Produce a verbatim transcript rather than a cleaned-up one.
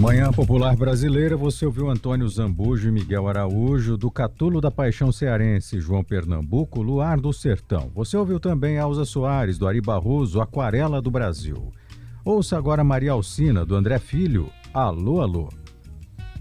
Manhã Popular Brasileira, você ouviu Antônio Zambujo e Miguel Araújo, do Catulo da Paixão Cearense, João Pernambuco, Luar do Sertão. Você ouviu também Elza Soares, do Ari Barroso, Aquarela do Brasil. Ouça agora Maria Alcina, do André Filho, Alô, Alô.